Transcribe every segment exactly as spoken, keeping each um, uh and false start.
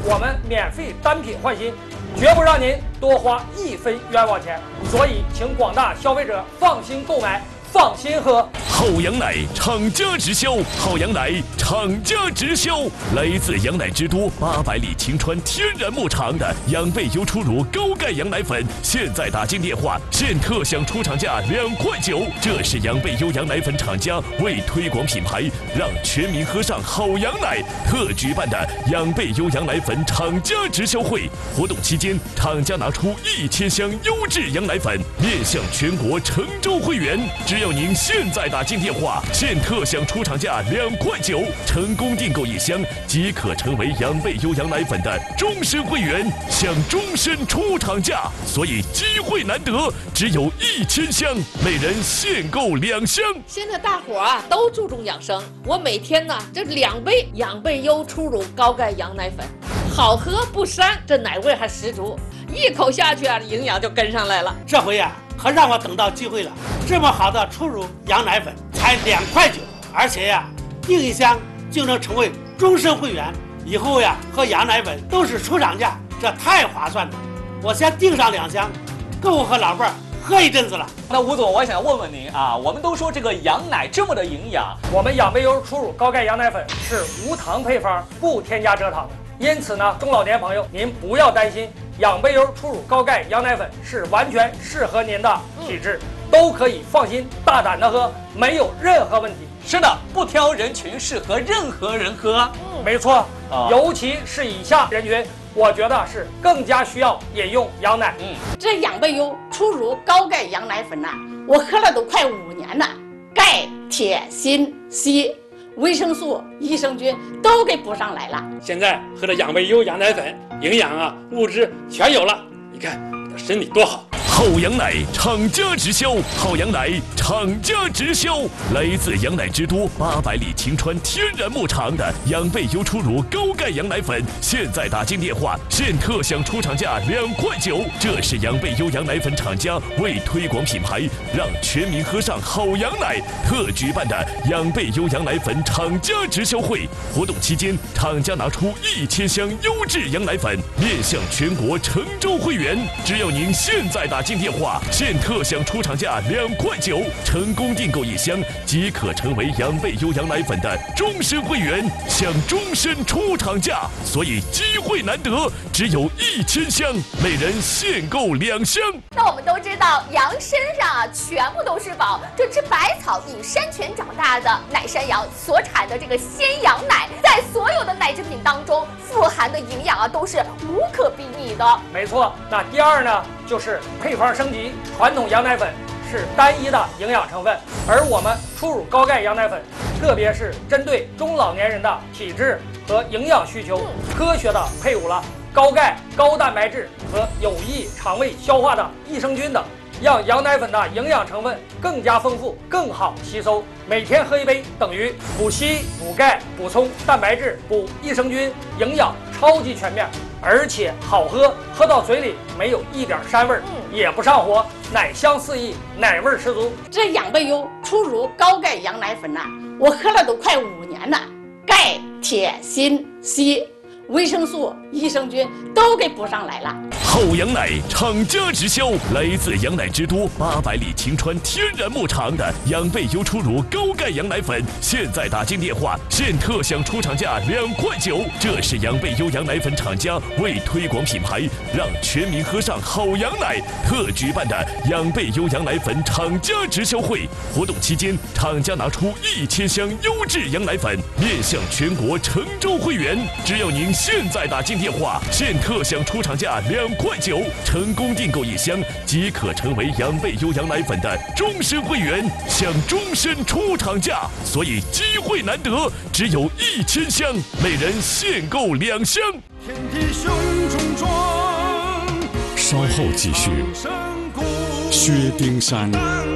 我们免费单品换新，绝不让您多花一分冤枉钱。所以，请广大消费者放心购买，放心喝。 好羊奶厂家直销，好羊奶厂家直销，来自羊奶之都八百里晴川天然牧场的养倍优初乳高钙羊奶粉，现在打进电话，现特享出厂价两块九。这是养倍优羊奶粉厂家为推广品牌，让全民喝上好羊奶特举办的养倍优羊奶粉厂家直销会。活动期间，厂家拿出一千箱优质羊奶粉，面向全国成州会员，只要您现在打进电话，现特享出厂价两块九，成功订购一箱即可成为养倍优羊奶粉的终身会员，享终身出厂价。所以机会难得，只有一千箱，每人限购两箱。 现在大伙啊都注重养生，我每天呢这两杯养倍优初乳高钙羊奶粉，好喝不膻，这奶味还十足，一口下去啊，营养就跟上来了。 这回呀、啊。可让我等到机会了！这么好的初乳羊奶粉才两块九，而且呀，订一箱就能成为终身会员。以后呀，喝羊奶粉都是出厂价，这太划算了。我先订上两箱，够我和老伴儿喝一阵子了。 那吴总，我想问问您啊，我们都说这个羊奶这么的营养， 我们养倍优初乳高钙羊奶粉是无糖配方，不添加蔗糖的。因此呢，中老年朋友您不要担心。养倍优初乳高钙羊奶粉是完全适合您的体质，嗯、都可以放心大胆的喝，没有任何问题。 是的，不挑人群，适合任何人喝。 嗯、没错，哦、尤其是以下人群，我觉得是更加需要饮用羊奶。 嗯，这养倍优初乳高钙羊奶粉呐、啊，我喝了都快五年了，钙、铁、锌、硒。维生素、益生菌都给补上来了。 现在喝了养倍优羊奶粉，营养啊、物质全有了。你看他身体多好。 好羊奶厂家直销，好羊奶厂家直销，来自羊奶之都八百里晴川天然牧场的养倍优初乳高钙羊奶粉，现在打进电话，现特享出厂价两块九。这是养倍优羊奶粉厂家为推广品牌，让全民喝上好羊奶特举办的养倍优羊奶粉厂家直销会。活动期间，厂家拿出一千箱优质羊奶粉，面向全国成州会员，只要您现在打进电话，现特享出厂价两块九，成功订购一箱即可成为养倍优羊奶粉的终身会员，享终身出厂价。所以机会难得，只有一千箱，每人限购两箱。 那我们都知道，羊身上啊全部都是宝，这吃百草饮山泉长大的奶山羊所产的这个鲜羊奶，在所有的奶制品当中富含的营养啊都是无可比拟的。 没错，那第二呢？就是配方升级，传统羊奶粉是单一的营养成分，而我们初乳高钙羊奶粉，特别是针对中老年人的体质和营养需求，科学的配伍了高钙、高蛋白质和有益肠胃消化的益生菌等，让羊奶粉的营养成分更加丰富，更好吸收。每天喝一杯，等于补硒、补钙、补充蛋白质、补益生菌，营养超级全面。而且好喝，喝到嘴里没有一点膻味儿，嗯、也不上火，奶香四溢，奶味十足。 这养倍优初乳高钙羊奶粉呐、啊，我喝了都快五年了，钙、铁、锌、硒。维生素、益生菌都给补上来了。 好羊奶厂家直销，来自羊奶之都八百里晴川天然牧场的养倍优初乳高钙羊奶粉，现在打进电话，现特享出厂价两块九。这是养倍优羊奶粉厂家为推广品牌，让全民喝上好羊奶特举办的养倍优羊奶粉厂家直销会。活动期间，厂家拿出一千箱优质羊奶粉，面向全国成州会员，只要您现在打进电话，现特享出厂价两块九，成功订购一箱即可成为养倍优羊奶粉的终身会员，享终身出厂价。所以机会难得，只有一千箱，每人限购两箱。 天地胸中壮， 稍后继续。薛丁山，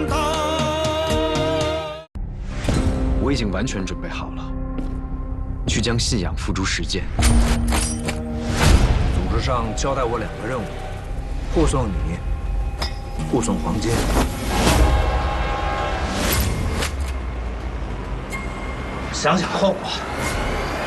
我已经完全准备好了，去将信仰付诸实践。组织上交代我两个任务：护送你，护送黄金。 想想后果。